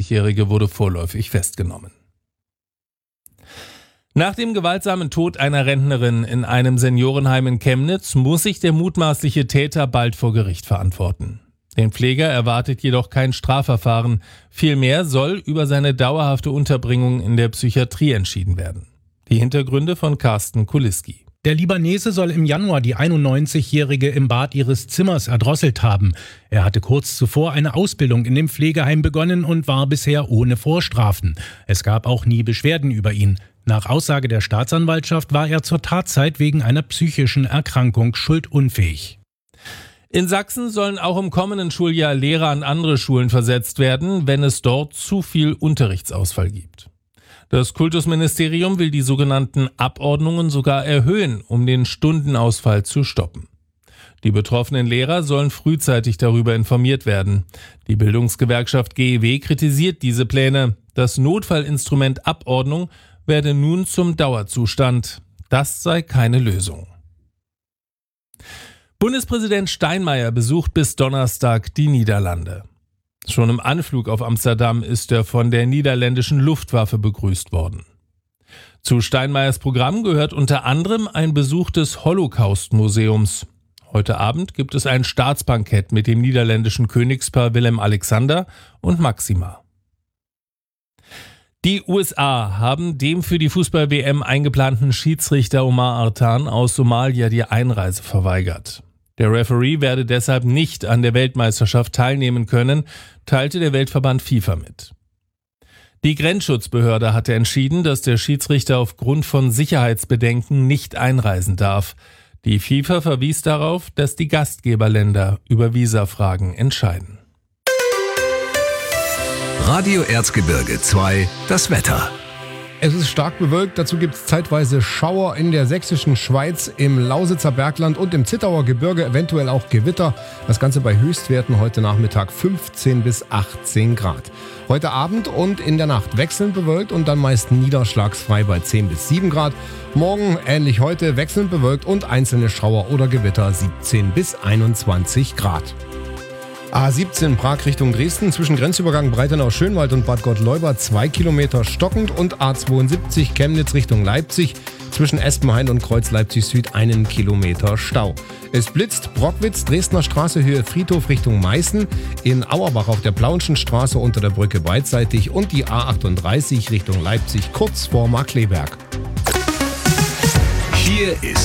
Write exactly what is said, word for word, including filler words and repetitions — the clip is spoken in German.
siebenundzwanzigjährige wurde vorläufig festgenommen. Nach dem gewaltsamen Tod einer Rentnerin in einem Seniorenheim in Chemnitz muss sich der mutmaßliche Täter bald vor Gericht verantworten. Den Pfleger erwartet jedoch kein Strafverfahren. Vielmehr soll über seine dauerhafte Unterbringung in der Psychiatrie entschieden werden. Die Hintergründe von Carsten Kuliski. Der Libanese soll im Januar die einundneunzigjährige im Bad ihres Zimmers erdrosselt haben. Er hatte kurz zuvor eine Ausbildung in dem Pflegeheim begonnen und war bisher ohne Vorstrafen. Es gab auch nie Beschwerden über ihn. Nach Aussage der Staatsanwaltschaft war er zur Tatzeit wegen einer psychischen Erkrankung schuldunfähig. In Sachsen sollen auch im kommenden Schuljahr Lehrer an andere Schulen versetzt werden, wenn es dort zu viel Unterrichtsausfall gibt. Das Kultusministerium will die sogenannten Abordnungen sogar erhöhen, um den Stundenausfall zu stoppen. Die betroffenen Lehrer sollen frühzeitig darüber informiert werden. Die Bildungsgewerkschaft G E W kritisiert diese Pläne. Das Notfallinstrument Abordnung werde nun zum Dauerzustand. Das sei keine Lösung. Bundespräsident Steinmeier besucht bis Donnerstag die Niederlande. Schon im Anflug auf Amsterdam ist er von der niederländischen Luftwaffe begrüßt worden. Zu Steinmeiers Programm gehört unter anderem ein Besuch des Holocaust-Museums. Heute Abend gibt es ein Staatsbankett mit dem niederländischen Königspaar Willem-Alexander und Maxima. Die U S A haben dem für die Fußball-W M eingeplanten Schiedsrichter Omar Artan aus Somalia die Einreise verweigert. Der Referee werde deshalb nicht an der Weltmeisterschaft teilnehmen können, teilte der Weltverband FIFA mit. Die Grenzschutzbehörde hatte entschieden, dass der Schiedsrichter aufgrund von Sicherheitsbedenken nicht einreisen darf. Die FIFA verwies darauf, dass die Gastgeberländer über Visafragen entscheiden. Radio Erzgebirge zwei, das Wetter. Es ist stark bewölkt, dazu gibt es zeitweise Schauer in der sächsischen Schweiz, im Lausitzer Bergland und im Zittauer Gebirge, eventuell auch Gewitter. Das Ganze bei Höchstwerten heute Nachmittag fünfzehn bis achtzehn Grad. Heute Abend und in der Nacht wechselnd bewölkt und dann meist niederschlagsfrei bei zehn bis sieben Grad. Morgen ähnlich heute wechselnd bewölkt und einzelne Schauer oder Gewitter siebzehn bis einundzwanzig Grad. A siebzehn Prag Richtung Dresden, zwischen Grenzübergang Breitenau-Schönwald und Bad Gott-Leubert zwei Kilometer stockend und A zweiundsiebzig Chemnitz Richtung Leipzig, zwischen Espenhain und Kreuz Leipzig Süd einen Kilometer Stau. Es blitzt Brockwitz, Dresdner Straße Höhe Friedhof Richtung Meißen, in Auerbach auf der Plauenschen Straße unter der Brücke beidseitig und die A achtunddreißig Richtung Leipzig kurz vor Markkleeberg. Hier ist